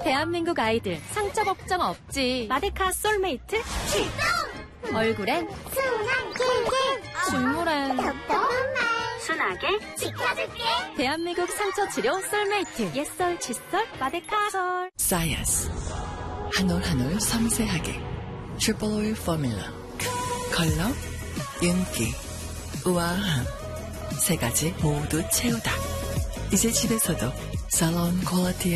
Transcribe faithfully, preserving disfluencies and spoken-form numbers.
대한민국 아이들 상처 걱정 없지. 마데카 솔메이트 출동! 얼굴엔 순한 킬킬 중물엔 똑똑한 말 순하게 지켜줄게. 대한민국 상처 치료 솔메이트. 옛설 칫솔 마데카 솔. 사이언스 한 올 한 올 섬세하게 트리플 오일 포뮬러. 컬러, 윤기, 우아함 세 가지 모두 채우다. 이제 집에서도 살론 퀄리티의